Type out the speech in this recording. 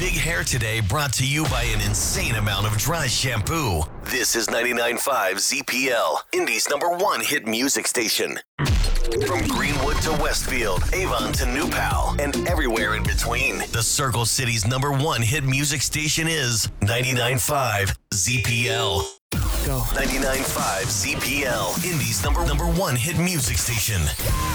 big hair today brought to you by an insane amount of dry shampoo. This is 99.5 ZPL, Indy's #1 hit music station. From Greenwood to Westfield, Avon to New Pal, and everywhere in between, the Circle City's #1 hit music station is 99.5 ZPL. Go. 99.5 ZPL, Indy's #1 hit music station.